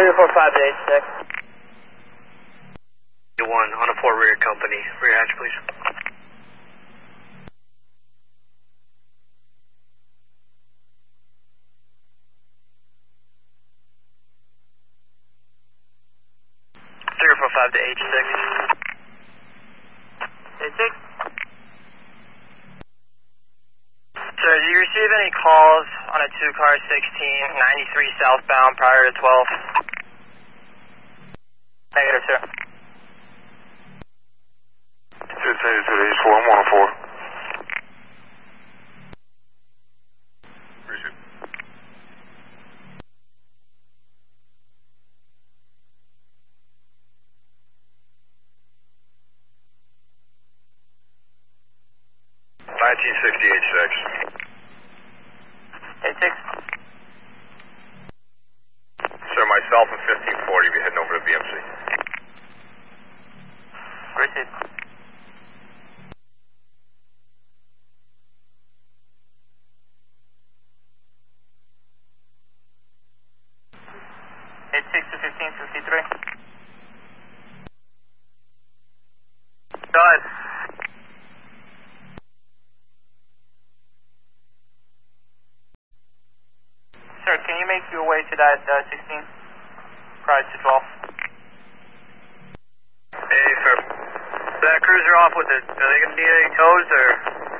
345 to 86. 1 on a 4 rear company. Rear hatch, please. Five to H6. H6? Sir, do you receive any calls on a 2-car 1693 southbound prior to 12? Negative, sir. 15 to the East 4, I'm 104. Appreciate it. H6. H6? Sir, myself and 1540 be heading over to BMC. Proceed. H6 to 1553. Go ahead. Sir, can you make your way to that 16 prior to 12? Hey, sir. That cruiser off with it. Are they going to need any tows or?